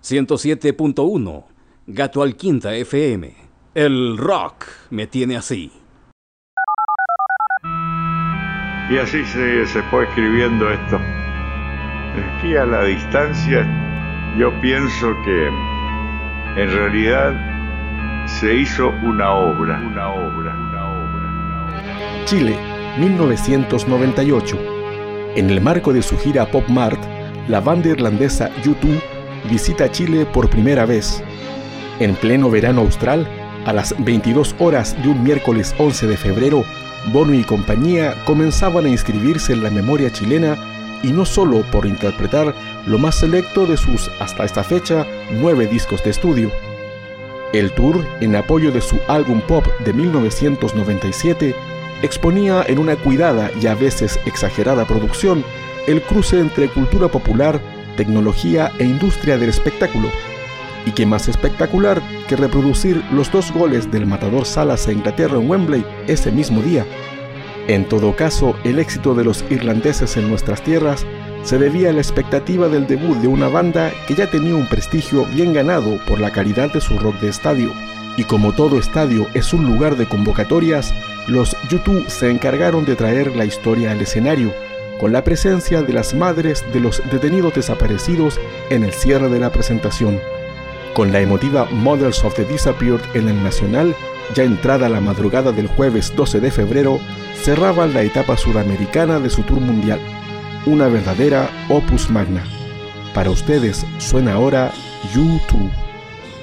107.1, Gato Alquinta FM. El rock me tiene así. Y así se fue escribiendo esto. Aquí a la distancia yo pienso que en realidad se hizo una obra. Chile, 1998. En el marco de su gira Pop Mart, la banda irlandesa U2 visita Chile por primera vez. En pleno verano austral, a las 22 horas de un miércoles 11 de febrero, Bono y compañía comenzaban a inscribirse en la memoria chilena, y no solo por interpretar lo más selecto de sus, hasta esta fecha, 9 discos de estudio. El tour, en apoyo de su álbum pop de 1997, exponía en una cuidada y a veces exagerada producción el cruce entre cultura popular, tecnología e industria del espectáculo. Y qué más espectacular que reproducir los 2 goles del matador Salas a Inglaterra en Wembley ese mismo día. En todo caso, el éxito de los irlandeses en nuestras tierras se debía a la expectativa del debut de una banda que ya tenía un prestigio bien ganado por la calidad de su rock de estadio. Y como todo estadio es un lugar de convocatorias, los U2 se encargaron de traer la historia al escenario, con la presencia de las madres de los detenidos desaparecidos en el cierre de la presentación. Con la emotiva Mothers of the Disappeared en el Nacional, ya entrada la madrugada del jueves 12 de febrero, cerraban la etapa sudamericana de su tour mundial. Una verdadera opus magna. Para ustedes suena ahora U2.